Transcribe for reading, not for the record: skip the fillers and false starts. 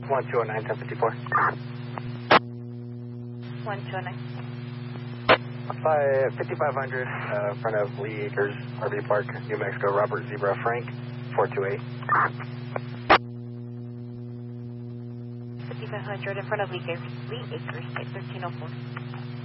1209, 1054. 1209. 5500, in front of Lee Acres, RV Park, New Mexico, Robert Zebra Frank, 428. 5500 in front of Lee Acres, type 1304.